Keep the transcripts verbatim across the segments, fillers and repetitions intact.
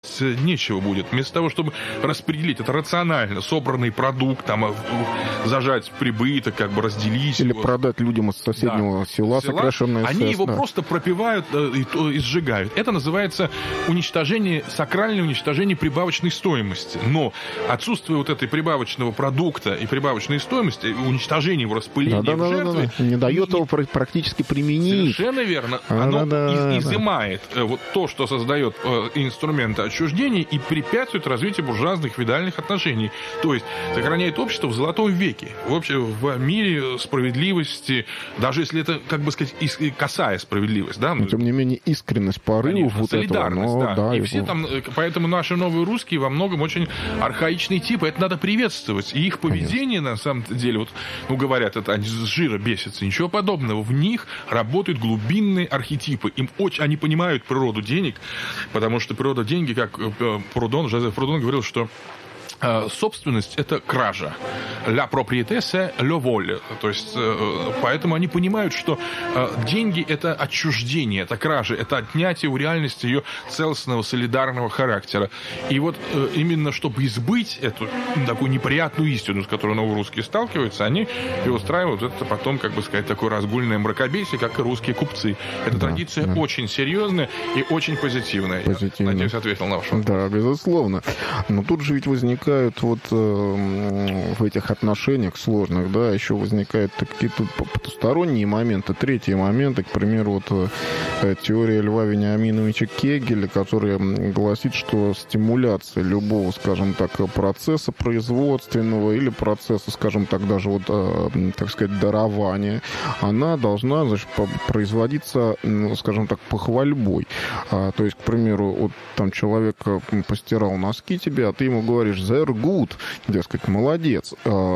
нечего будет. Вместо того, чтобы распределить это рационально, собранный продукт, там, зажать в прибыток, как бы разделить или его. Продать людям из соседнего да. села, села сокращенное Они СС, его да. просто пропивают и, и сжигают. Это называется уничтожение, сакральное уничтожение прибавочной стоимости. Но отсутствие вот этой прибавочного продукта и прибавочной стоимости, уничтожение его, распыление да, да, в да, жертвы, да, да. не дает не, его практически применить. Совершенно верно. А, Оно да, да, из, изымает да. вот то, что создает э, инструменты отчуждения и препятствует развитию буржуазных феодальных отношений. То есть сохраняет общество в золотом веке. Вообще в мире справедливости, даже если это, как бы сказать, косая справедливость. Да? Но, тем не менее, искренность порывов вот солидарность, этого, да. да. И его... все там, поэтому наши новые русские во многом очень архаичные типы. Это надо приветствовать. И их поведение, Конечно. на самом деле, вот, ну, говорят, это они с жира бесятся. Ничего подобного. В них работают глубинные архетипы. Им очень, они понимают природу денег, потому что природа деньги, как Прудон, Жозеф Прудон говорил, что собственность – это кража. La propriété, c'est le vol. То есть, поэтому они понимают, что деньги – это отчуждение, это кража, это отнятие у реальности ее целостного, солидарного характера. И вот именно чтобы избыть эту такую неприятную истину, с которой новые русские сталкиваются, они и устраивают это потом, как бы сказать, такое разгульное мракобесие, как и русские купцы. Эта да, традиция да. очень серьезная и очень позитивная. Позитивно. Я, надеюсь, ответил на ваш вопрос. Да, безусловно. Но тут же ведь возникает вот э, в этих отношениях сложных, да, еще возникают какие-то потусторонние моменты, третьи моменты, к примеру, вот э, теория Льва Вениаминовича Кегеля, которая гласит, что стимуляция любого, скажем так, процесса производственного или процесса, скажем так, даже вот, э, так сказать, дарования, она должна, значит, производиться, скажем так, похвальбой. А, то есть, к примеру, вот там человек постирал носки тебе, а ты ему говоришь «they're good», дескать, молодец.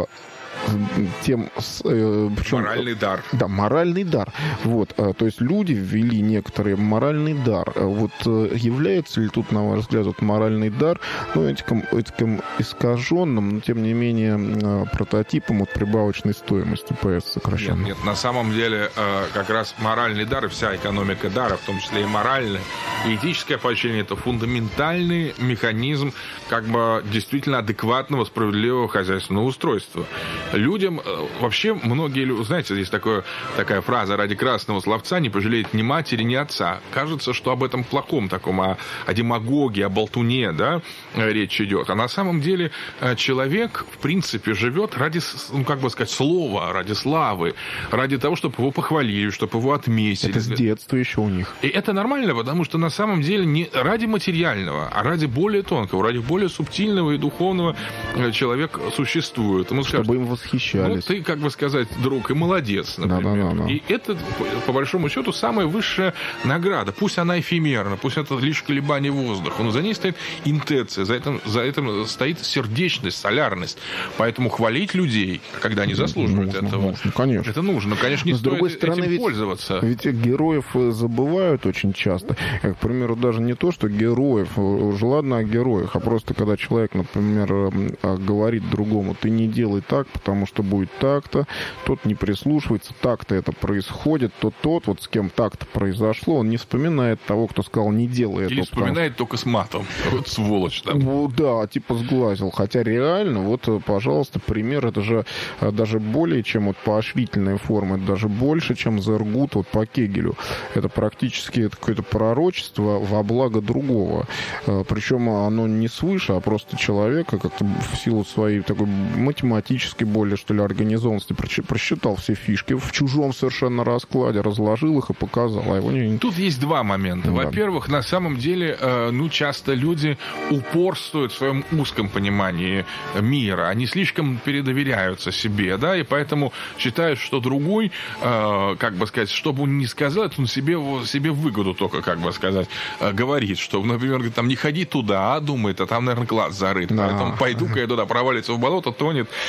Тем, э, причем, моральный дар. Да, моральный дар. Вот, э, то есть люди ввели некоторый моральный дар. Вот э, является ли тут, на ваш взгляд, вот моральный дар, ну, этим, этим искаженным, но тем не менее э, прототипом от прибавочной стоимости ПС сокращенно? Нет, нет, на самом деле э, как раз моральный дар и вся экономика дара, в том числе и моральное, и этическое поощрение, это фундаментальный механизм как бы действительно адекватного, справедливого хозяйственного устройства. Людям вообще многие, знаете, здесь такое, такая фраза: ради красного словца не пожалеет ни матери, ни отца. Кажется, что об этом плохом таком, о, о демагогии, о болтуне, да, речь идет. А на самом деле человек, в принципе, живет ради, ну, как бы сказать, слова, ради славы, ради того, чтобы его похвалили, чтобы его отметили. Это с детства еще у них. И это нормально, потому что на самом деле не ради материального, а ради более тонкого, ради более субтильного и духовного человек существует. Ему чтобы скажут, им восхищались. Ну, ты, как бы сказать, друг и молодец, например. Да, да, да, да. И это, по большому счету, самая высшая награда. Пусть она эфемерна, пусть это лишь колебание воздуха, но за ней стоит интенция, за этим, за этим стоит сердечность, солярность. Поэтому хвалить людей, когда они заслуживают нужно, этого, нужно, конечно. это нужно. Но, конечно, не но, с стоит другой стороны, этим ведь, пользоваться. Ведь героев забывают очень часто. К примеру, даже не то, что героев, уже ладно о героях, а просто когда человек, например, говорит другому: ты не делай так, потому что будет так-то, тот не прислушивается, так-то это происходит, то тот, вот с кем так-то произошло, он не вспоминает того, кто сказал «не делай этого». Или вспоминает потому... только с матом. Вот сволочь там. Ну, да, типа сглазил. Хотя реально, вот, пожалуйста, пример, это же даже более чем вот поощрительная форма, это даже больше, чем «зергут» вот по Кегелю. Это практически это какое-то пророчество во благо другого. Причем оно не свыше, а просто человека как-то в силу своей такой математической более, что ли, организованности просчитал все фишки в чужом совершенно раскладе, разложил их и показал. А его не... Тут есть два момента. Да. Во-первых, на самом деле, э, ну, часто люди упорствуют в своем узком понимании мира. Они слишком передоверяются себе, да, и поэтому считают, что другой, э, как бы сказать, что бы он ни сказал, он себе, себе выгоду только, как бы сказать, э, говорит, что, например, говорит, там, не ходи туда, а думает, а там, наверное, класс зарыт. Да. Поэтому пойду-ка я туда, провалится в болото, тонет и так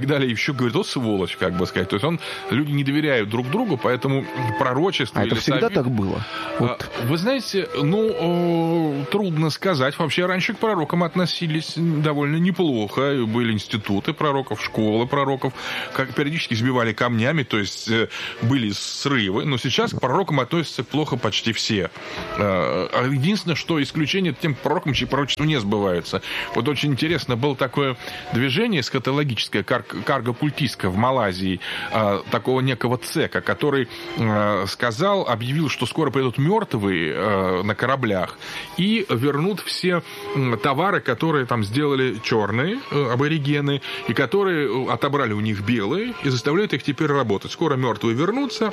далее, еще говорит, о, сволочь, как бы сказать. То есть он, люди не доверяют друг другу, поэтому пророчество... А это всегда совет... так было? Вот. Вы знаете, ну, трудно сказать. Вообще раньше к пророкам относились довольно неплохо. Были институты пророков, школы пророков, как периодически избивали камнями, то есть были срывы. Но сейчас к пророкам относятся плохо почти все. Единственное, что исключение тем пророкам, чьи пророчества не сбываются. Вот очень интересно, было такое движение эсхатологическое, кар- карго-культистское в Малайзии, такого некого цека, который сказал, объявил, что скоро придут мертвые э, на кораблях и вернут все э, товары, которые там сделали черные э, аборигены, и которые отобрали у них белые, и заставляют их теперь работать. Скоро мертвые вернутся,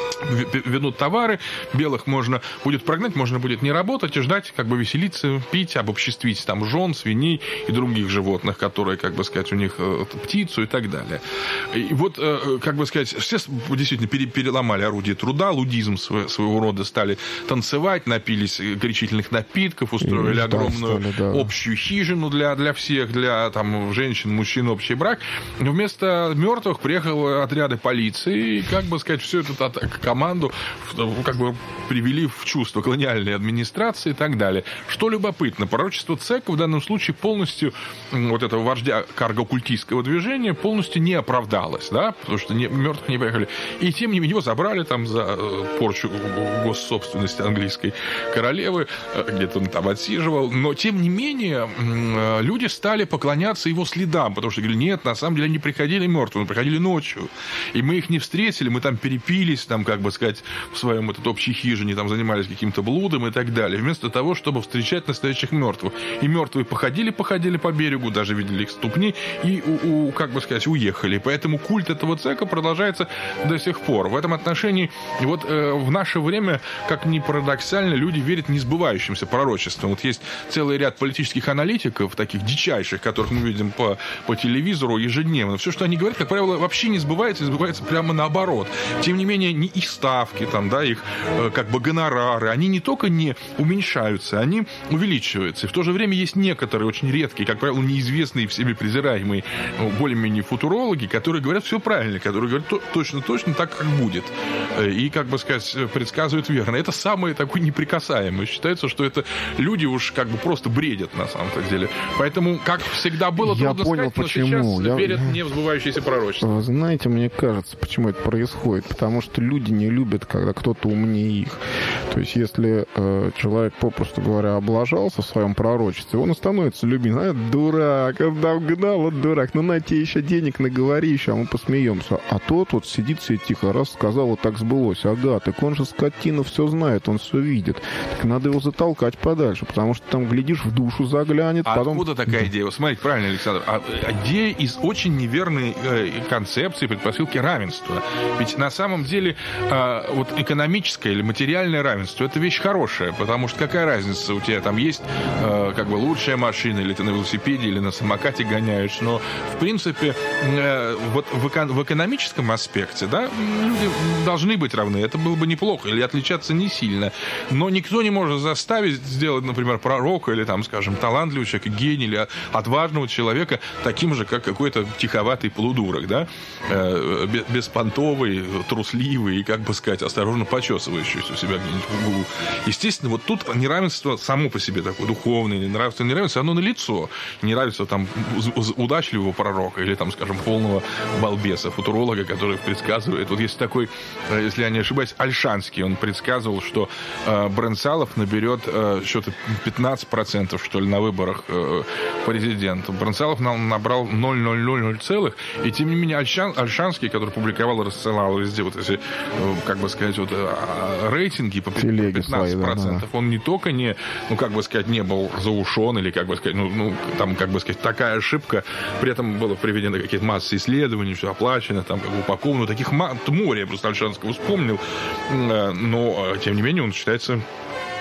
вернут товары, белых можно будет прогнать, можно будет не работать и ждать, как бы веселиться, пить, обобществить там жен, свиней и других животных, которые, как бы сказать, у них э, птицу и так далее. И вот, э, как бы сказать, все действительно пере, переломали орудие труда, лудизм своего, своего рода, стали танцевать, напились горячительных напитков, устроили огромную стали, да. общую хижину для, для всех, для там, женщин, мужчин, общий брак. Вместо мертвых приехали отряды полиции, и, как бы сказать, всю эту команду как бы привели в чувство колониальной администрации и так далее. Что любопытно, пророчество Цека в данном случае полностью, вот этого вождя карго-культистского движения, полностью не оправдалось, да, потому что не, мертвых не поехали. И тем не менее его забрали там за порчу госсобственности английской королевы, где-то он там отсиживал, но тем не менее люди стали поклоняться его следам, потому что говорили, нет, на самом деле они приходили мертвыми, приходили ночью, и мы их не встретили, мы там перепились, там, как бы сказать, в своем этот общей хижине, там занимались каким-то блудом и так далее, вместо того, чтобы встречать настоящих мертвых. И мертвые походили, походили по берегу, даже видели их ступни, и, у, у, как бы сказать, уехали. Поэтому культ этого цека продолжается до сих пор. В этом отношении, вот э, в наше время, как ни парадоксально, люди верят несбывающимся пророчествам. Вот есть целый ряд политических аналитиков, таких дичайших, которых мы видим по, по телевизору ежедневно. Все, что они говорят, как правило, вообще не сбывается, и сбывается прямо наоборот. Тем не менее, не их ставки, там, да, их э, как бы гонорары, они не только не уменьшаются, они увеличиваются. И в то же время есть некоторые очень редкие, как правило, неизвестные, всеми презираемые, более-менее футурологи, которые говорят все правильно, которые говорят точно-точно так, как будет. И, как бы сказать, предсказывают верно. Это самое такое неприкасаемое. Считается, что это люди уж как бы просто бредят на самом-то деле. Поэтому, как всегда было, Я трудно понял, сказать, но почему. сейчас Я... верят в несбывающиеся пророчества. Вы знаете, мне кажется, почему это происходит. Потому что люди не любят, когда кто-то умнее их. То есть, если э, человек, попросту говоря, облажался в своем пророчестве, он становится любим. А, дурак, отдал, вот дурак, ну на тебе еще денег наговори еще, а мы посмеемся. А тот вот сидит себе тихо, раз сказал, вот так сбылось. Ага, так он же скотина все знает, он все видит. Так надо его затолкать подальше, потому что там, глядишь, в душу заглянет. А потом... откуда такая идея? Смотрите, правильно, Александр. А, идея из очень неверной э, концепции, предпосылки равенства. Ведь на самом деле э, вот экономическое или материальное равенство — это вещь хорошая, потому что какая разница, у тебя там есть э, как бы лучшая машина, или ты на велосипеде, или на самокате гоняешь, но в принципе э, вот в, эко- в экономическом аспекте, да, люди должны быть равны, это было бы неплохо, или отличаться не сильно, но никто не может заставить сделать, например, пророка, или там, скажем, талантливого человека, гения, или отважного человека таким же, как какой-то тиховатый полудурок, да, э, беспонтовый, трусливый и, как бы сказать, осторожно почесывающийся у себя где-нибудь в углу. Естественно, вот тут неравенство само по себе такое духовное, неравенство, неравенство, оно налицо. Неравенство там удачливого пророка или там, скажем, полного балбеса, футуролога, который предсказывает. Вот есть такой, если я не ошибаюсь, Ольшанский, он предсказывал, что э, Бренцалов наберет э, что-то пятнадцать процентов, что ли, на выборах э, президента. Бренцалов набрал ноль целых ноль ноль ноль целых, и тем не менее Ольшан, Ольшанский, который публиковал и рассылал везде вот эти, как бы сказать, вот рейтинги по пятнадцать процентов, да, да. Он не только не, ну, как бы сказать, не был заушен, или, как бы сказать, ну, ну, там, как бы сказать, такая ошибка, при этом было приведено какие-то массы исследований, все оплачено, там, как бы упаковано, таких море, я просто Ольшанского вспомнил, но, тем не менее, он считается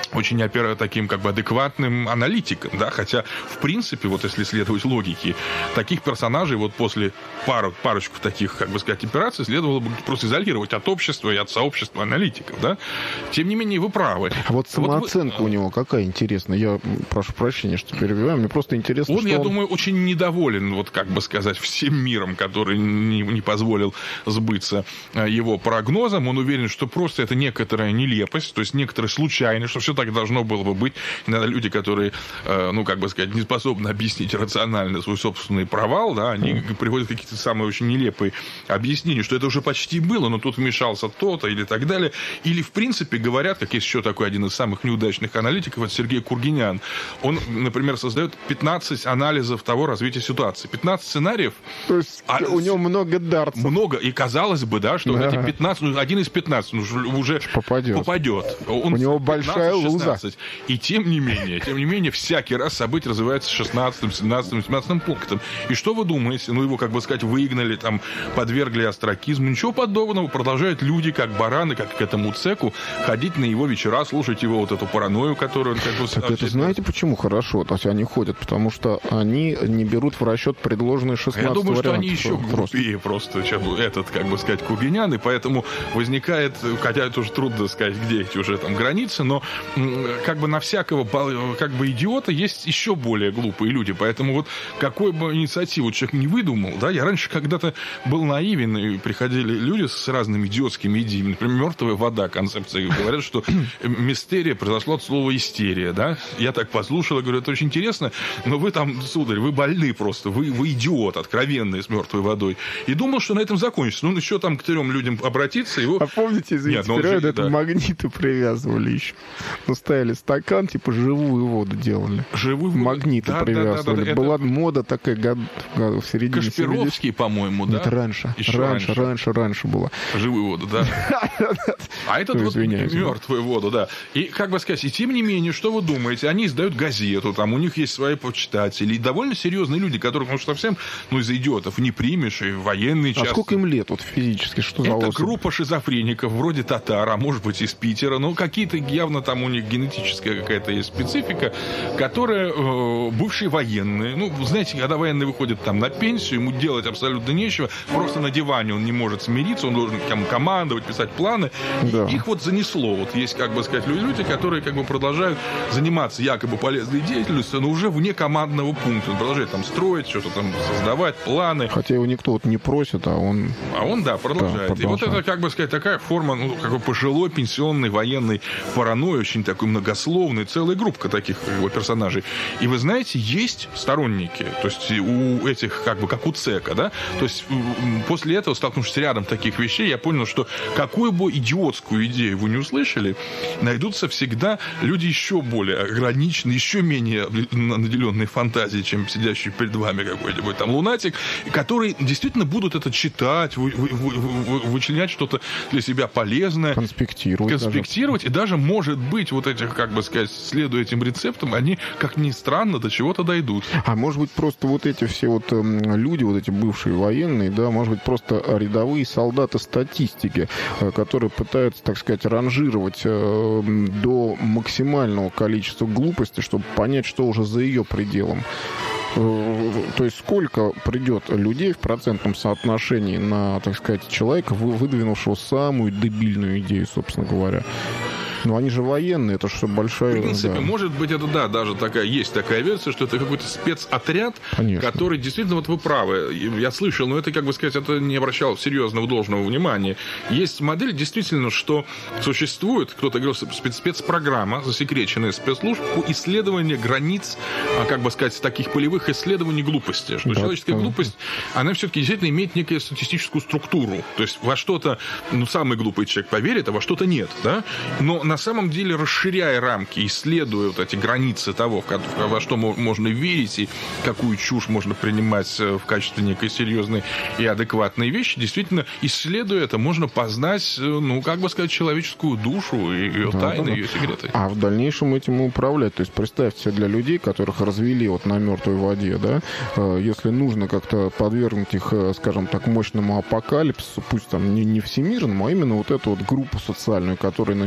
очень опера, таким как бы адекватным аналитиком, да, хотя, в принципе, вот если следовать логике, таких персонажей вот после пару, парочку таких, как бы сказать, операций следовало бы просто изолировать от общества и от сообщества аналитиков, да. Тем не менее, вы правы. А вот самооценка вот вы... у него какая, интересно? Я прошу прощения, что перебиваю, мне просто интересно, он, что я он... думаю, очень недоволен, вот как бы сказать, всем миром, который не, не позволил сбыться его прогнозам. Он уверен, что просто это некоторая нелепость, то есть некоторая случайность, что все так должно было бы быть. Иногда люди, которые, ну, как бы сказать, не способны объяснить рационально свой собственный провал, да, они mm. приводят какие-то самые очень нелепые объяснения, что это уже почти было, но тут вмешался то-то или так далее. Или, в принципе, говорят, как есть еще такой один из самых неудачных аналитиков, это Сергей Кургинян. Он, например, создает пятнадцать анализов того развития ситуации. пятнадцать сценариев. То есть а, у него много дартсов. Много. И казалось бы, да, что да. эти пятнадцать, ну, один из пятнадцати ну, уже попадет. попадет. Он у него большая луза. И тем не менее, тем не менее, всякий раз события развиваются шестнадцатым, семнадцатым, семнадцатым пунктом. И что вы думаете? Ну, его, как бы сказать, выгнали, там, подвергли остракизму. Ничего подобного. Продолжают люди, как бараны, как к этому цеку, ходить на его вечера, слушать его вот эту паранойю, которую он как бы... Так это знаете, почему хорошо? То есть они ходят, потому что они не берут в расчет предложенные шестнадцать Я думаю, вариантов. что они еще глупее просто, чем этот, как бы сказать, Кургинян, и поэтому возникает, хотя это уже трудно сказать, где эти уже там границы, но как бы на всякого как бы идиота есть еще более глупые люди, поэтому вот какую бы инициативу человек не выдумал, да, я раньше когда-то был наивен, и приходили люди с разными идиотскими идеями, например, мертвая вода, концепция, говорят, что мистерия произошло от слова истерия, да, я так послушал, я говорю, это очень интересно, но вы там, сударь, вы больны просто, вы, вы идиот откровенный с мертвой водой, и думал, что на этом закончится, ну, он еще там к трем людям обратиться, его... А помните, извините, Нет, период, же, это да. магниты привязывали еще, ну, ставили стакан, типа живую воду делали. Живую воду? Магниты да, привязывали. Да, да, да, Была это... мода такая год, в середине Кашпировский, по-моему, да? Нет, раньше. Еще раньше, раньше, раньше, раньше было. Живую воду, да. А этот вот мертвую воду, да. И, как бы сказать, и тем не менее, что вы думаете? Они издают газету, там у них есть свои почитатели, и довольно серьезные люди, которых, ну, совсем, ну, из идиотов не примешь, и военные часто. А сколько им лет вот физически? Что за Это группа шизофреников, вроде татар, а может быть из Питера, но какие-то явно там у них генетическая какая-то есть специфика, которая э, бывшие военные. Ну, знаете, когда военный выходит там на пенсию, ему делать абсолютно нечего, просто на диване он не может смириться, он должен там командовать, писать планы. Да. Их вот занесло. Вот есть, как бы сказать, люди, которые как бы продолжают заниматься якобы полезной деятельностью, но уже вне командного пункта. Он продолжает там строить, что-то там создавать, планы. Хотя его никто вот не просит, а он... А он, да, продолжает. Да, продолжает. И вот это, как бы сказать, такая форма, ну, как бы пожилой, пенсионной, военной паранойи, очень такой многословной, целая группа таких как бы, персонажей. И вы знаете, есть сторонники, то есть у этих, как бы, как у ЦЕКа, да, то есть после этого, столкнувшись с рядом таких вещей, я понял, что какую бы идиотскую идею вы не услышали, найдутся всегда люди еще более ограниченные, еще менее наделенные фантазией, чем сидящий перед вами какой-нибудь там лунатик, которые действительно будут это читать, вы, вы, вы, вы, вычленять что-то для себя полезное. Конспектировать. Конспектировать. Даже. И даже, может быть, вот этих, как бы сказать, следуя этим рецептам, они, как ни странно, до чего-то дойдут. А может быть, просто вот эти все вот э, люди, вот эти бывшие военные, да, может быть, просто рядовые солдаты статистики, э, которые пытаются, так сказать, ранжировать э, до максимального количества глупости, чтобы понять, что уже за ее пределом. То есть сколько придет людей в процентном соотношении на, так сказать, человека, выдвинувшего самую дебильную идею, собственно говоря. Ну, они же военные, это что большая... В принципе, да. может быть, это, да, даже такая, есть такая версия, что это какой-то спецотряд, Конечно. который, действительно, вот вы правы, я слышал, но это, как бы сказать, это не обращал серьезного должного внимания. Есть модель, действительно, что существует, кто-то говорил, спец- спецпрограмма, засекреченная спецслужб по исследованию границ, как бы сказать, таких полевых исследований глупости. Что да, человеческая да. глупость, она все-таки действительно имеет некую статистическую структуру. То есть во что-то, ну, самый глупый человек поверит, а во что-то нет, да? Но на самом деле, расширяя рамки, исследуя вот эти границы того, во что можно верить и какую чушь можно принимать в качестве некой серьезной и адекватной вещи, действительно, исследуя это, можно познать, ну, как бы сказать, человеческую душу, ее да, тайны, да, да. ее секреты. А в дальнейшем этим управлять. То есть, представьте себе, для людей, которых развели вот на мертвой воде, да, если нужно как-то подвергнуть их, скажем так, мощному апокалипсису, пусть там не, не всемирному, а именно вот эту вот группу социальную, которая на нее повалится,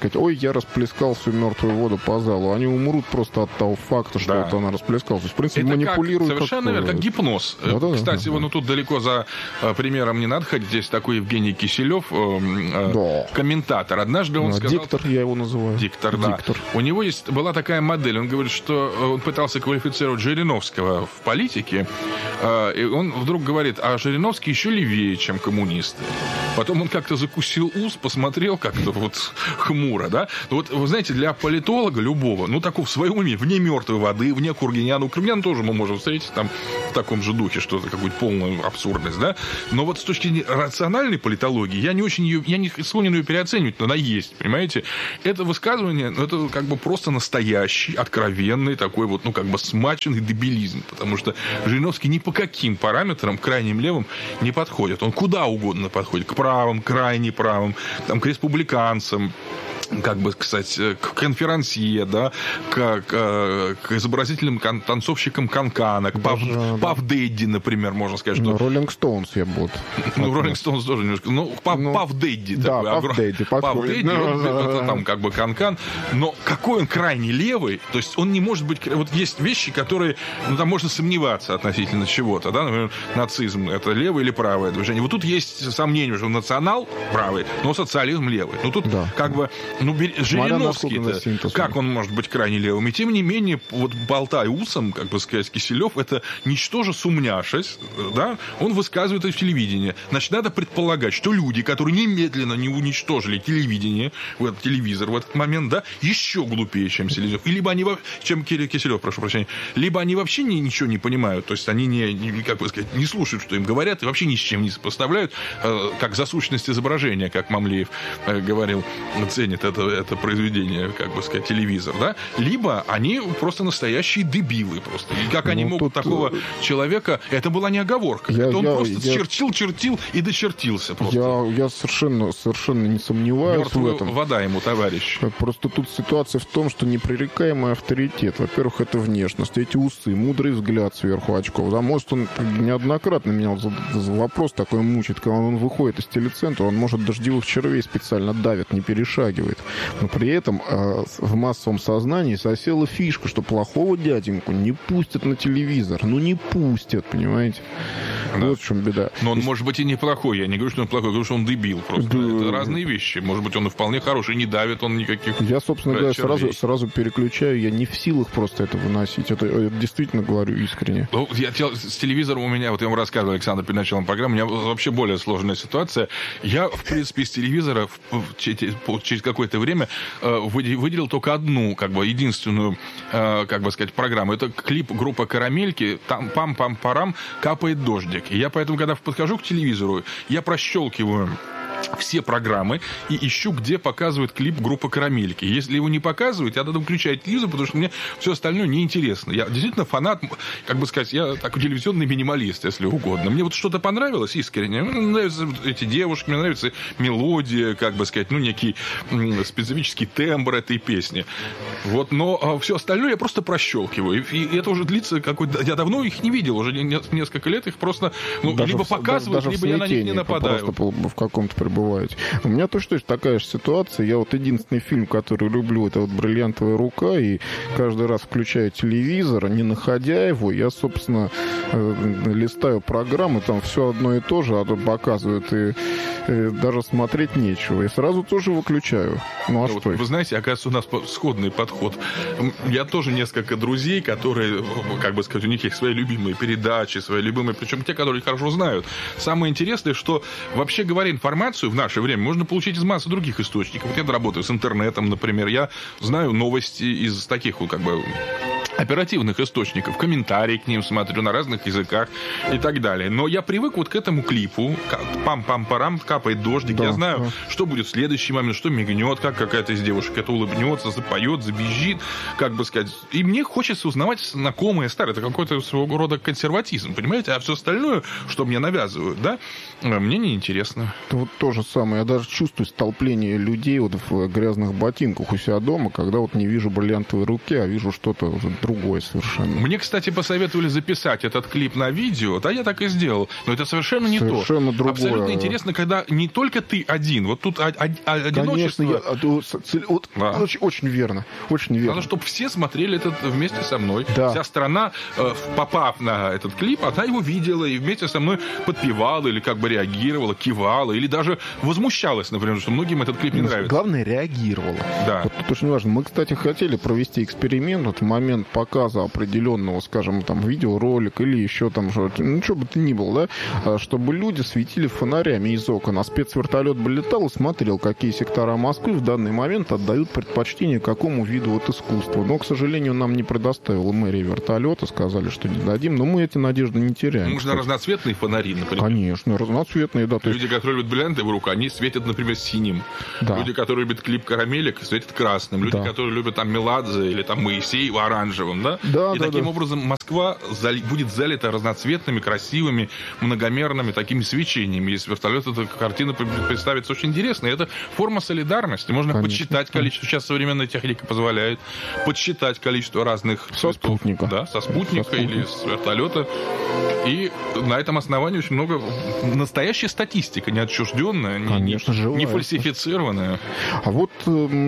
сказать, ой, я расплескал всю мертвую воду по залу. Они умрут просто от того факта, что да. вот она расплескалась. То есть, в принципе, это манипулируют. Как, совершенно как... верно, как гипноз. Да, да, Кстати, да, да. ну тут далеко за э, примером не надо ходить. Здесь такой Евгений Киселев, э, э, да. комментатор. Однажды он да, сказал... Диктор, я его называю. Диктор, да. Диктор. У него есть, была такая модель. Он говорит, что он пытался квалифицировать Жириновского в политике. Э, и он вдруг говорит, а Жириновский еще левее, чем коммунисты. Потом он как-то закусил ус, посмотрел как-то вот хмуро, да. Вот, вы знаете, для политолога любого, ну, такого в своем уме, вне мертвой воды, вне Кургиняна, у Кургиняна тоже мы можем встретить там в таком же духе, что-то, какую-то полную абсурдность, да. Но вот с точки зрения рациональной политологии, я не очень ее, я не склонен ее переоценивать, но она есть, понимаете. Это высказывание, ну, это как бы просто настоящий, откровенный такой вот, ну, как бы смаченный дебилизм, потому что Жириновский ни по каким параметрам крайним левым не подходит. Он куда угодно подходит, к правым, крайне правым, там, к республиканцам, как бы, кстати, к конферансье, да, к, к, к изобразительным кан- танцовщикам канкана, к Пав, да. Пав Дэдди, например, можно сказать, что... Роллинг Стоунс я буду. Ну, Роллинг Стоунс тоже немножко... Ну, Пав, ну, Пав Дэдди. Да, такой, Пав огром... Дэдди. Пав Дэдди, ну, он, да, это да. там как бы канкан. Но какой он крайне левый, то есть он не может быть... Вот есть вещи, которые, ну, там можно сомневаться относительно чего-то, да, например, нацизм, это левое или правое движение. Вот тут есть сомнение, что национал правый, но социализм левый. Ну, тут да. как бы... Ну, Жириновский-то, как он может быть крайне левым? И тем не менее, вот болтая усом, как бы сказать, Киселев, это ничтоже сумняшись, да, он высказывает это в телевидении. Значит, надо предполагать, что люди, которые немедленно не уничтожили телевидение, в этот телевизор в этот момент, да, еще глупее, чем Селезев. И либо они, чем Киселев, прошу прощения, либо они вообще не, ничего не понимают, то есть они не, не, как бы сказать, не слушают, что им говорят, и вообще ни с чем не сопоставляют, э, как за сущность изображения, как Мамлеев э, говорил, ценит это, это произведение, как бы сказать, телевизор, да, либо они просто настоящие дебилы просто. И как ну, они могут тут... такого человека... Это была не оговорка. Я, это он я, просто я... чертил, чертил и дочертился просто. Я, я совершенно, совершенно не сомневаюсь Мертвая в этом. Вода ему, товарищ. Просто тут ситуация в том, что непререкаемый авторитет. Во-первых, это внешность, эти усы, мудрый взгляд сверху очков. Да, может, он неоднократно меня вопрос такой мучит, когда он выходит из телецентра, он, может, дождевых червей специально давит, не перешагивает. Но при этом э, в массовом сознании сосела фишка, что плохого дяденьку не пустят на телевизор. Ну, не пустят, понимаете? Да. Вот в чем беда. Но он, может быть, и неплохой. Я не говорю, что он плохой, я говорю, что он дебил. Просто да. Это разные вещи. Может быть, он и вполне хороший, не давит он никаких... Я, собственно говоря, сразу, сразу переключаю. Я не в силах просто это выносить. Это, это действительно говорю искренне. Ну, я, с телевизором у меня, вот я вам рассказывал, Александр, перед началом программы, у меня вообще более сложная ситуация. Я, в принципе, из телевизора через какое-то время выделил только одну, как бы, единственную, как бы сказать, программу. Это клип группы «Карамельки», там пам-пам-парам, капает дождик. И я поэтому, когда подхожу к телевизору, я прощелкиваю все программы и ищу, где показывают клип группы «Карамельки». Если его не показывают, я тогда выключаю телевизор, потому что мне все остальное неинтересно. Я действительно фанат, как бы сказать, я такой телевизионный минималист, если угодно. Мне вот что-то понравилось искренне. Мне нравятся эти девушки, мне нравится мелодия, как бы сказать, ну, некий специфический тембр этой песни. Вот, но все остальное я просто прощелкиваю. И, и это уже длится какой-то... Я давно их не видел, уже несколько лет их просто ну, либо в, показывают, либо я на них не нападаю. Просто в каком-то пребываете. У меня точно такая же ситуация. Я вот единственный фильм, который люблю, это вот «Бриллиантовая рука», и каждый раз включаю телевизор, не находя его, я, собственно, листаю программы, там все одно и то же, а тут показывают, и, и даже смотреть нечего. И сразу тоже выключаю. Ну, а ну, что? Вот, вы знаете, оказывается, у нас сходный подход. Я тоже несколько друзей, которые, как бы сказать, у них есть свои любимые передачи, свои любимые, причем те, которые хорошо знают. Самое интересное, что, вообще говоря, информацию в наше время можно получить из массы других источников. Вот я работаю с интернетом, например, я знаю новости из таких, как бы, оперативных источников, комментарии к ним смотрю на разных языках и так далее. Но я привык вот к этому клипу. Пам-пам-парам, капает дождик. Да, я знаю, да. что будет в следующий момент, что мигнет, как какая-то из девушек это улыбнется, запоет, забежит, как бы сказать. И мне хочется узнавать знакомые старые. Это какой-то своего рода консерватизм, понимаете? А все остальное, что мне навязывают, да, мне неинтересно. Это вот то же самое. Я даже чувствую столпление людей вот в грязных ботинках у себя дома, когда вот не вижу «Бриллиантовой руки», а вижу что-то другое совершенно. Мне, кстати, посоветовали записать этот клип на видео, да, я так и сделал. Но это совершенно не совершенно то. Совершенно другое. Абсолютно интересно, когда не только ты один, вот тут одиночество... Конечно, я, вот, да. очень, очень верно, очень верно. Надо, чтобы все смотрели это вместе со мной. Да. Вся страна, попав на этот клип, она его видела и вместе со мной подпевала или как бы реагировала, кивала, или даже возмущалась, например, что многим этот клип не нравится. Главное, реагировала. Да. Вот тут очень важно. Мы, кстати, хотели провести эксперимент вот в момент показа определенного, скажем, там, видеоролика или еще там, ну, что бы то ни было, да, чтобы люди светили фонарями из окон, а спецвертолет бы летал и смотрел, какие сектора Москвы в данный момент отдают предпочтение какому виду вот искусства. Но, к сожалению, нам не предоставила мэрия вертолета, сказали, что не дадим, но мы эти надежды не теряем. Нужно кстати. разноцветные фонари, например. Конечно, разноцветные, да. Люди, есть... которые любят бриллианты в руку, они светят, например, синим. Да. Люди, которые любят клип «Карамелек», светят красным. Люди, да. которые любят там Меладзе или там Моисеев оранжевым, да? Да, и да, таким да. образом Москва зали... будет залита разноцветными, красивыми, многомерными такими свечениями. Из вертолета эта картина представится очень интересно. И это форма солидарности. Можно Конечно. подсчитать количество. Сейчас современная техника позволяет подсчитать количество разных со цветов. спутника. Да, со спутника, со спутника или с вертолета. И на этом основании очень много... Настоящая статистика, не отчужденная, Конечно, не, не фальсифицированная. А вот э,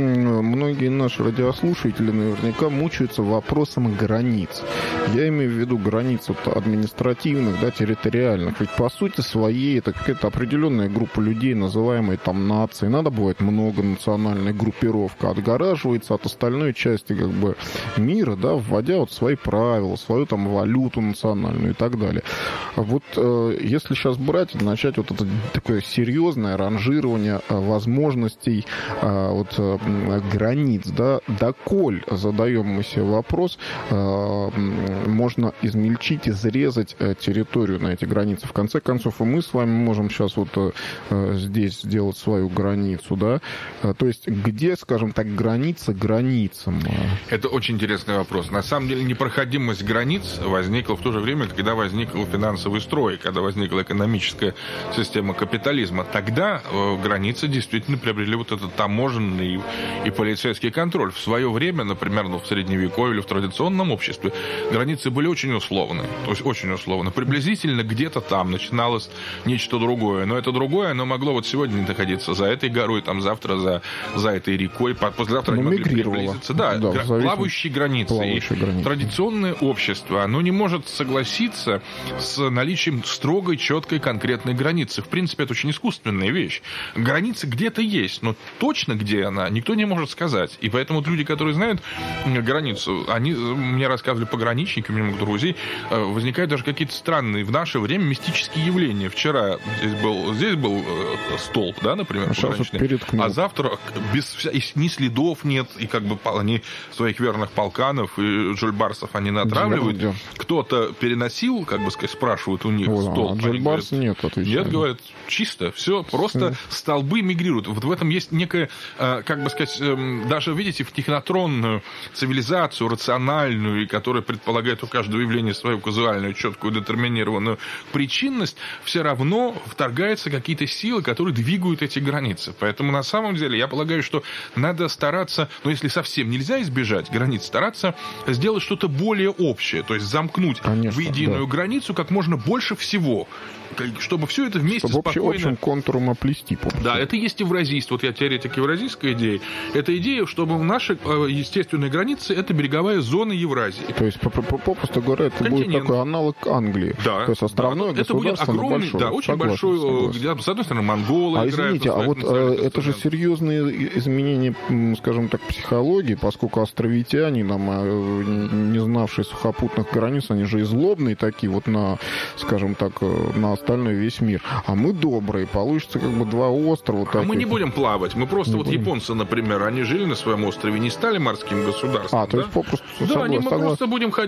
многие наши радиослушатели наверняка мучаются вопросом границ. Я имею в виду границ вот, административных, да, территориальных. Ведь по сути своей это какая-то определенная группа людей, называемая там нацией. Надо бывает многонациональная группировка, отгораживается от остальной части как бы мира, да, вводя вот свои правила, свою там валюту национальную и так далее. Вот э, если сейчас брать и начать вот это такое серьезное ранжирование э, возможностей э, вот, э, границ, да, доколь, задаем мы себе вопрос, э, можно измельчить, изрезать э, территорию на эти границы. В конце концов, и мы с вами можем сейчас вот э, здесь сделать свою границу, да, э, то есть где, скажем так, граница границам? Это очень интересный вопрос. На самом деле непроходимость границ возникла в то же время, когда возникл финансовый строй, когда возникла экономическая система капитализма. Тогда э, границы действительно приобрели вот этот таможенный и, и полицейский контроль. В свое время, например, ну, в Средневековье или в традиционном обществе границы были очень условны. То есть очень условно. Приблизительно где-то там начиналось нечто другое. Но это другое, оно могло вот сегодня находиться за этой горой, там завтра за, за этой рекой, послезавтра они могли приблизиться. Да, да гра- плавающие границы. Плавающие и границы. Традиционное общество, оно не может согласиться с наличием строгой, четкой, конкретной границы. В принципе, это очень искусственная вещь. Граница где-то есть, но точно где она, никто не может сказать. И поэтому вот люди, которые знают границу, они мне рассказывали пограничники, у меня много друзей, возникают даже какие-то странные в наше время мистические явления. Вчера здесь был, здесь был столб, да, например, пограничный, а завтра без ни следов нет, и как бы они своих верных полканов и джульбарсов они натравливают. Да, да. Кто-то переносил, как бы сказать, спрашивают у них О, столб. А джульбарс нет, отвечают. Нет, говорят, чисто, все, просто все. Столбы мигрируют. Вот в этом есть некая, как бы сказать, даже, видите, в технотронную цивилизацию, рациональную, которая предполагает у каждого явления свою казуальную, четкую, детерминированную причинность, все равно вторгаются какие-то силы, которые двигают эти границы. Поэтому, на самом деле, я полагаю, что надо стараться, ну, если совсем нельзя избежать границ, стараться сделать что-то более общее, то есть замкнуть Конечно, в единую да. границу как можно больше всего, чтобы все это вместе чтобы спокойно... Чтобы общим контуром оплести. Да, это есть евразийство. Вот я теоретик евразийской идеи. Это идея, чтобы наши естественные границы — это береговая зона Евразии. То есть, попросту говоря, это Континент. Будет такой аналог Англии. Да. То есть, островное да. государство, это будет огромный, большое. Да, очень согласен, большой, согласен. где, с одной стороны, монголы а играют. Извините, а вот это же серьезные изменения, скажем так, психологии, поскольку островитяне, нам, не знавшие сухопутных границ, они же и злобные такие вот на, скажем так, на остальной весь мир. А мы добрые. Получится как бы два острова. А таких. Мы не будем плавать. Мы просто не вот будем. Японцы, например, они жили на своем острове, не стали морским государством. А, то да? есть попросту Да, согласен, они, мы согласен. просто будем ходить,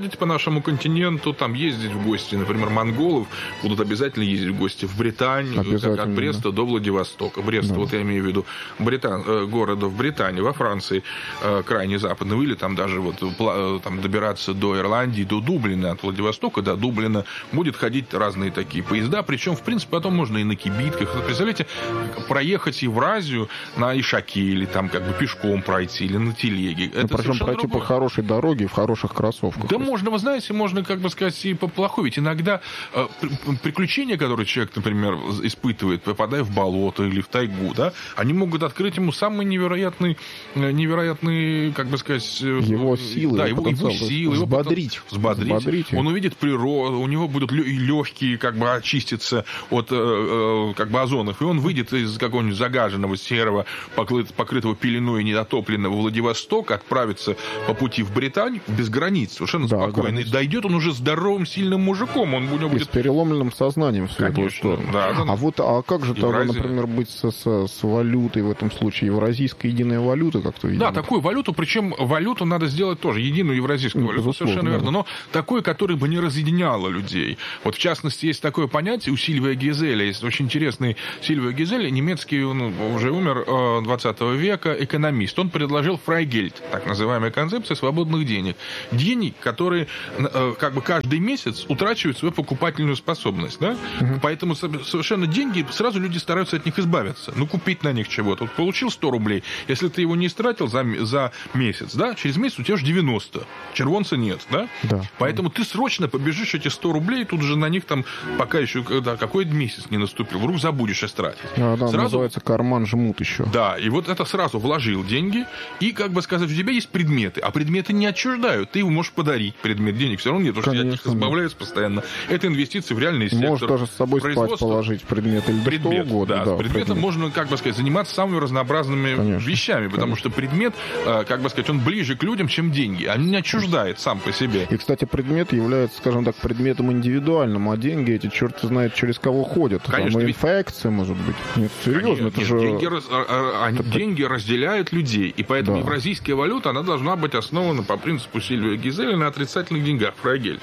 посмотрите по нашему континенту, там ездить в гости, например, монголов будут обязательно ездить в гости в Британию, как от Бреста до Владивостока. Брест, да. вот я имею в виду, Британ, города в Британии, во Франции, крайне западного, или там даже вот там добираться до Ирландии, до Дублина, от Владивостока до Дублина будут ходить разные такие поезда, причем, в принципе, потом можно и на кибитках. Представляете, проехать Евразию на Ишаке, или там как бы пешком пройти, или на телеге. Ну, причем пройти другое. По хорошей дороге, в хороших кроссовках. Да можно, вы знаете, можно, как бы сказать, и по плохой. Ведь иногда э, приключения, которые человек, например, испытывает, попадая в болото или в тайгу, да, они могут открыть ему самые невероятные, невероятные, как бы сказать... Его силы. Да, его, его силы. Взбодрить. Его взбодрить. Взбодрить. Он увидит природу, у него будут легкие, как бы, очиститься от э, как бы озонов, и он выйдет из какого-нибудь загаженного, серого, покрытого пеленой и недотопленного Владивостока, отправится по пути в Британию без границ, совершенно да, спокойно. Границ. Дойдет он уже здоровым, сильным мужиком. Он будет... И с переломленным сознанием в светлую сторону. Да, да. А вот, а как же тогда, например, быть с, с, с валютой в этом случае? Евразийская единая валюта, как-то видимо? Да, такую валюту, причем валюту надо сделать тоже, единую евразийскую ну, валюту, совершенно верно, но такую, которая бы не разъединяла людей. Вот, в частности, есть такое понятие у Сильвия Гизеля, есть очень интересный Сильвио Гизель, немецкий, он уже умер, двадцатого века, экономист. Он предложил фрайгельд, так называемая концепция свободных денег. Денег, которые как бы каждый месяц утрачивают свою покупательную способность. Да? Угу. Поэтому совершенно деньги, сразу люди стараются от них избавиться. Ну, купить на них чего-то. Вот получил сто рублей, если ты его не истратил за, за месяц, да, через месяц у тебя же девяносто. Червонца нет, да? Да. Поэтому ты срочно побежишь эти сто рублей, тут же на них там, пока еще да, какой месяц не наступил, вдруг забудешь истратить. Да, да, сразу... называется карман жмут еще. Да, и вот это сразу вложил деньги, и, как бы сказать, у тебя есть предметы, а предметы не отчуждают. Ты его можешь подарить, предмет, денег все равно нет, потому что от них избавляются постоянно. Это инвестиции в реальный сектор. Можешь даже с собой спать положить предмет или предмет, до года. Да, да, с предметом предмет. Можно, как бы сказать, заниматься самыми разнообразными конечно, вещами, потому конечно. Что предмет, как бы сказать, он ближе к людям, чем деньги. Он не отчуждает сам по себе. И, кстати, предмет является, скажем так, предметом индивидуальным, а деньги эти, черт знает, через кого ходят. Конечно. Там инфекция, может быть. Нет, серьезно, нет, это же... Деньги, они, это... деньги разделяют людей, и поэтому да. евразийская валюта, она должна быть основана по принципу Сильвио Гизеля на отрицательных деньгах, фрайгельд.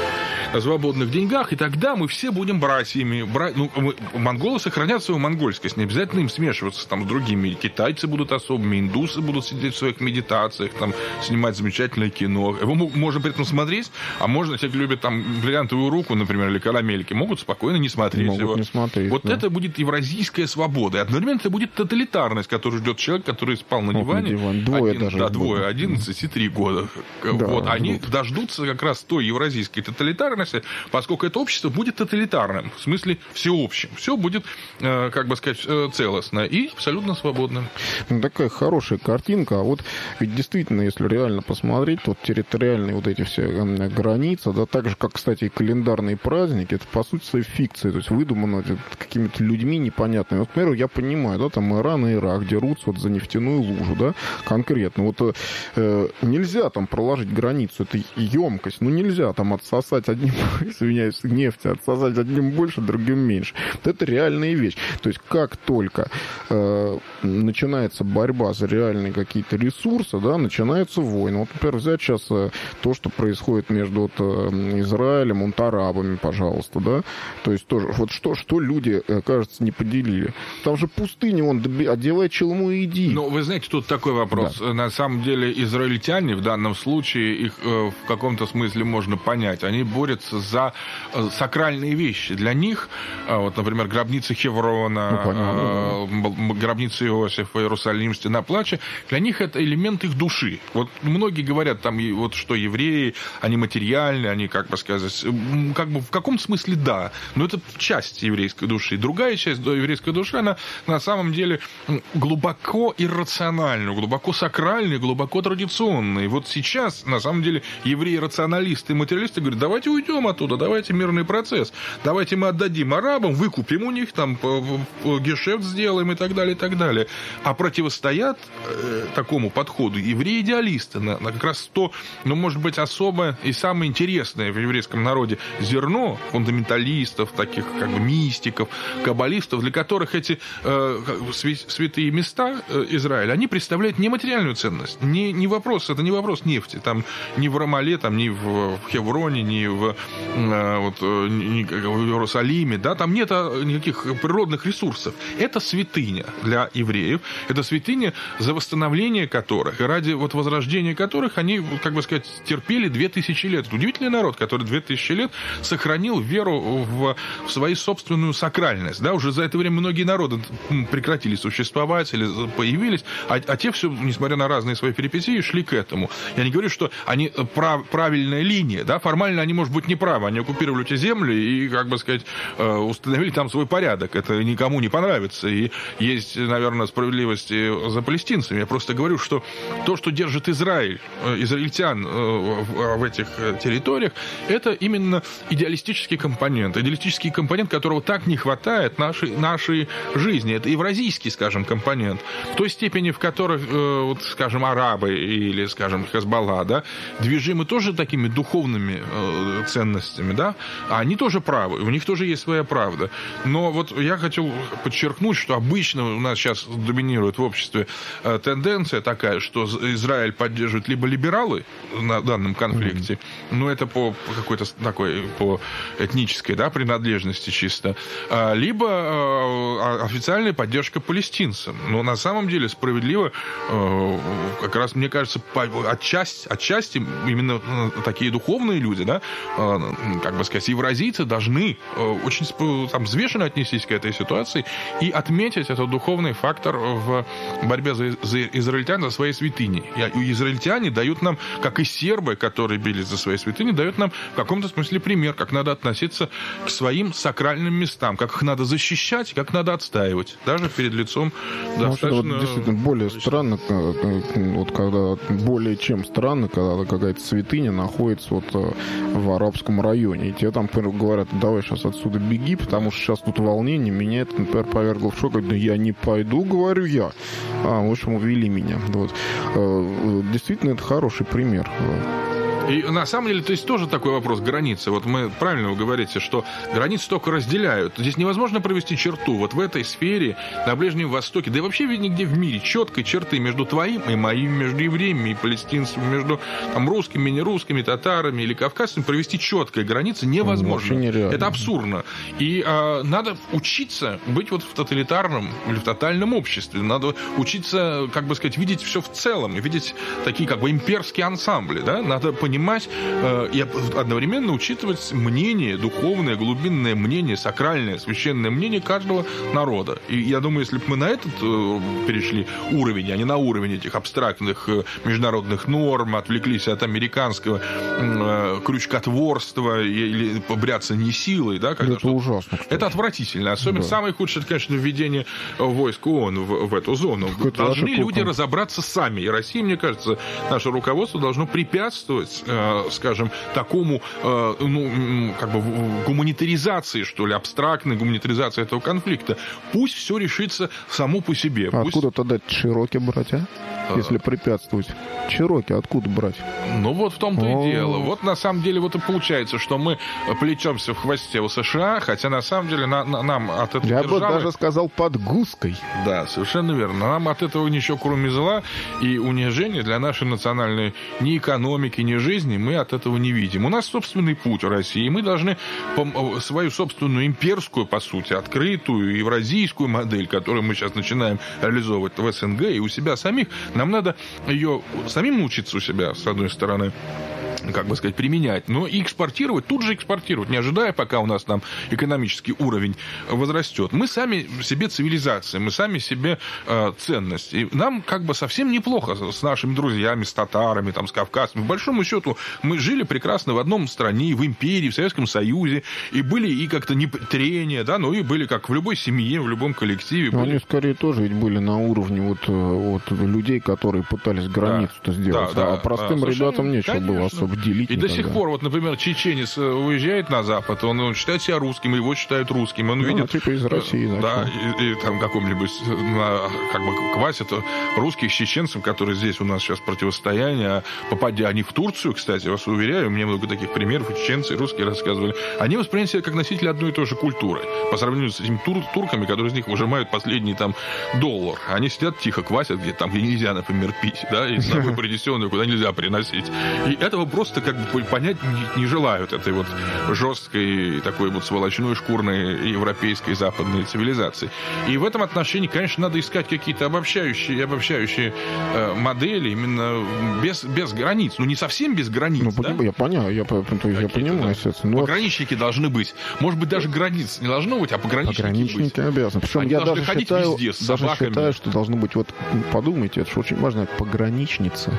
О свободных деньгах, и тогда мы все будем братьями. Бра... Ну, мы... Монголы сохранят свою монгольскость, не обязательно им смешиваться там, с другими. Китайцы будут особыми, индусы будут сидеть в своих медитациях, там, снимать замечательное кино. Его можно при этом смотреть, а можно, те, кто любит там бриллиантовую руку, например, или карамельки, могут спокойно не смотреть могут его. Не смотреть, вот да. это будет евразийская свобода. И одновременно это будет тоталитарность, которую ждет человек, который спал на диване. диван. Двое один, даже. Да, двое, одиннадцать и три года. Да, вот, они будут. Дождутся как раз той евразийской тоталитарности, поскольку это общество будет тоталитарным, в смысле всеобщим. Все будет, э, как бы сказать, э, целостно и абсолютно свободным. Ну, такая хорошая картинка. А вот ведь действительно, если реально посмотреть, вот территориальные вот эти все границы, да, так же, как, кстати, и календарные праздники, это, по сути, своей фикция, то есть выдумано какими-то людьми непонятными. Вот, к примеру, я понимаю, да, там Иран и Ирак дерутся вот за нефтяную лужу, да, конкретно. Вот э, нельзя там проложить границу, это емкость, ну, нельзя там отсосать одним извиняюсь, нефти, отсосать одним больше, другим меньше. Вот это реальная вещь. То есть, как только э, начинается борьба за реальные какие-то ресурсы, да, начинается война. Вот, например, взять сейчас э, то, что происходит между вот, э, Израилем и арабами, пожалуйста, да. То есть, тоже, вот что, что люди, э, кажется, не поделили. Там же пустыня, вон, одевай челму и иди. Ну, вы знаете, тут такой вопрос. Да. На самом деле, израильтяне в данном случае, их э, в каком-то смысле можно понять. Они борются за сакральные вещи. Для них, вот, например, гробница Хеврона, ну, гробница Иосифа, Иерусалим, Стена плача, для них это элемент их души. Вот многие говорят, там, вот, что евреи, они материальные, они, как бы сказать, как бы в каком смысле да, но это часть еврейской души. Другая часть еврейской души, она на самом деле глубоко иррациональная, глубоко сакральная, глубоко традиционная. И вот сейчас, на самом деле, евреи-рационалисты и материалисты говорят, давайте уйдем уйдем оттуда, давайте мирный процесс, давайте мы отдадим арабам, выкупим у них, там, гешефт сделаем и так далее, и так далее. А противостоят э, такому подходу евреи-идеалисты, на, на как раз то, ну, может быть, особое и самое интересное в еврейском народе зерно фундаменталистов, таких как бы мистиков, каббалистов, для которых эти э, святые места э, Израиля, они представляют нематериальную ценность. Не, не вопрос, это не вопрос нефти, там, ни в Рамале, там, ни в Хевроне, ни в, э, вот, ни в Иерусалиме, да, там нет никаких природных ресурсов. Это святыня для евреев, это святыня, за восстановление которых, и ради вот возрождения которых они, как бы сказать, терпели две тысячи лет. Это удивительный народ, который две тысячи лет сохранил веру в, в свою собственную сакральность. Да, уже за это время многие народы прекратили существовать или появились, а, а те все, несмотря на разные свои перипетии, шли к этому. Я не говорю, что они прав, правильная линия, да, формально они, может быть, не правы, они оккупировали эти земли и, как бы сказать, установили там свой порядок. Это никому не понравится, и есть, наверное, справедливость за палестинцами. Я просто говорю, что то, что держит Израиль, израильтян в этих территориях, это именно идеалистический компонент. Идеалистический компонент, которого так не хватает нашей, нашей жизни. Это евразийский, скажем, компонент. В той степени, в которой, вот, скажем, арабы или, скажем, Хезболла, да, движимы тоже такими духовными ценностями, да, а они тоже правы, у них тоже есть своя правда. Но вот я хотел подчеркнуть, что обычно у нас сейчас доминирует в обществе тенденция такая, что Израиль поддерживает либо либералы на данном конфликте, mm-hmm. ну, это по, по какой-то такой, по этнической, да, принадлежности чисто, либо официальная поддержка палестинцам. Но на самом деле справедливо, как раз, мне кажется, отчасти, отчасти именно такие духовные люди, да, как бы сказать, евразийцы должны очень там взвешенно отнестись к этой ситуации и отметить этот духовный фактор в борьбе за, за израильтян, за свои святыни. И израильтяне дают нам, как и сербы, которые бились за свои святыни, дают нам в каком-то смысле пример, как надо относиться к своим сакральным местам, как их надо защищать, как надо отстаивать, даже перед лицом достаточно... Вот, действительно, более странно, вот когда, более чем странно, когда какая-то святыня находится вот в арабском районе, и тебе там говорят, давай сейчас отсюда беги, потому что сейчас тут волнение, меня это, например, повергло в шок, да я не пойду, говорю я. А, в общем, увели меня. Вот. Действительно, это хороший пример. И на самом деле, то есть тоже такой вопрос границы. Вот мы правильно вы говорите, что границы только разделяют. Здесь невозможно провести черту. Вот в этой сфере, на Ближнем Востоке, да и вообще нигде в мире, четкой черты между твоим и моим, между евреями и палестинцами, между там, русскими, нерусскими, татарами или кавказцами провести четкая граница невозможно. Это абсурдно. И а, надо учиться быть вот в тоталитарном или в тотальном обществе. Надо учиться, как бы сказать, видеть все в целом, видеть такие как бы имперские ансамбли. Да? Надо понимать и одновременно учитывать мнение, духовное, глубинное мнение, сакральное, священное мнение каждого народа. И я думаю, если бы мы на этот перешли уровень, а не на уровень этих абстрактных международных норм, отвлеклись от американского крючкотворства или бряцания силой, да, когда это ужасно. Кстати. Это отвратительно. Особенно да. Самое худшее, это, конечно, введение войск ООН в, в эту зону. Какой-то должны люди разобраться сами. И Россия, мне кажется, наше руководство должно препятствовать, скажем, такому, ну, как бы гуманитаризации, что ли, абстрактной гуманитаризации этого конфликта. Пусть все решится само по себе. А Пусть... откуда тогда Чироки брать, а? Если препятствовать. Чироки откуда брать? Ну, вот в том-то О-о-о. и дело. Вот на самом деле вот и получается, что мы плетемся в хвосте у США, хотя на самом деле на, на, нам от этого Я державы... бы даже сказал под гуской. Да, совершенно верно. Нам от этого ничего, кроме зла и унижения для нашей национальной ни экономики, ни жизни мы от этого не видим. У нас собственный путь в России, и мы должны свою собственную имперскую, по сути, открытую евразийскую модель, которую мы сейчас начинаем реализовывать в СНГ и у себя самих, нам надо ее самим научиться у себя, с одной стороны, как бы сказать, применять, но и экспортировать, тут же экспортировать, не ожидая, пока у нас там экономический уровень возрастет. Мы сами себе цивилизация, мы сами себе э, ценность. И нам как бы совсем неплохо с нашими друзьями, с татарами, там, с кавказцами. По большому счету, мы жили прекрасно в одном стране, в империи, в Советском Союзе, и были и как-то не трения, да, но и были как в любой семье, в любом коллективе. Были... Они скорее тоже ведь были на уровне вот, вот людей, которые пытались границу-то да, сделать, да, а да, простым да, ребятам нечего конечно, было особо чтобы делить И никогда. до сих пор, вот, например, чеченец уезжает на Запад, он, он считает себя русским, его считают русским. Он ну, видит, типа из России. Да, и, и там каком-нибудь на, как бы квасе, то русских с чеченцем, которые здесь у нас сейчас противостояние, а попадя они в Турцию, кстати, я вас уверяю, мне много таких примеров, и чеченцы, и русские рассказывали, они воспринимают себя как носители одной и той же культуры. По сравнению с этими тур- турками, которые из них выжимают последний там доллар. Они сидят тихо, квасят, где там, где нельзя, например, пить, да, и с собой принесенную, куда нельзя приносить. И этого просто как бы понять не, не желают, этой вот жесткой, такой вот сволочной, шкурной европейской западной цивилизации. И в этом отношении, конечно, надо искать какие-то обобщающие, обобщающие э, модели, именно без, без границ. Ну, не совсем без границ, ну, да? Я понял, я, то есть, я понимаю, да. естественно. Но... Пограничники должны быть. Может быть, даже границ не должно быть, а пограничники, пограничники быть. обязаны. Причем Они я даже считаю, везде, с даже собаками. считаю, что должно быть, вот подумайте, это же очень важно, пограничницы.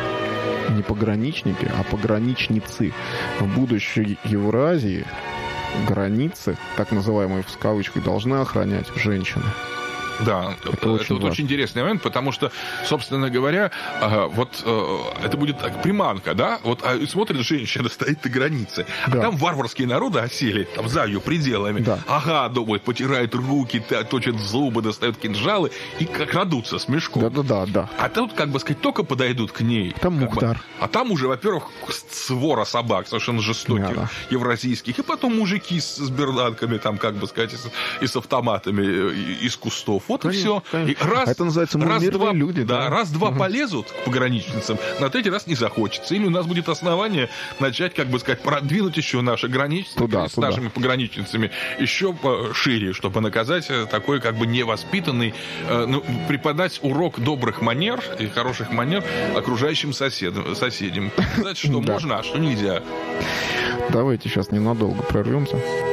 Не пограничники, а пограничницы. В будущей Евразии границы, так называемые в скавычках, должны охранять женщины. Да, это, это очень, вот очень интересный момент, потому что, собственно говоря, вот это будет так, приманка, да, вот смотрит женщина, стоит на границе, да. А там варварские народы осели, там за ее пределами, да. Ага, думают, потирают руки, точат зубы, достают кинжалы и крадутся с мешком. Да-да-да, да. А тут, как бы сказать, только подойдут к ней. Там Мухтар. Бы, а там уже, во-первых, свора собак совершенно жестоких, да, да. евразийских, и потом мужики с, с берданками, там, как бы сказать, и с, и с автоматами из кустов. Вот конечно, и все. И раз, это называется раз-два люди. Да, да. раз-два угу. полезут к пограничницам, на третий раз не захочется. Или у нас будет основание начать, как бы сказать, продвинуть еще наши границы туда, с туда. нашими пограничницами еще шире, чтобы наказать такой, как бы, невоспитанный, ну, преподать урок добрых манер и хороших манер окружающим соседям. соседям. Сказать, что можно, а что нельзя. Давайте сейчас ненадолго прервемся.